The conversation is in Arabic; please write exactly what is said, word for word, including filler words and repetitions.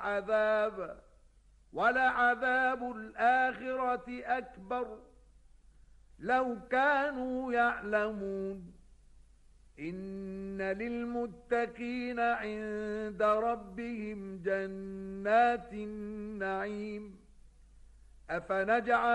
عذابا ولعذاب الآخرة أكبر لو كانوا يعلمون إن للمتقين عند ربهم جنات النعيم أفنجعل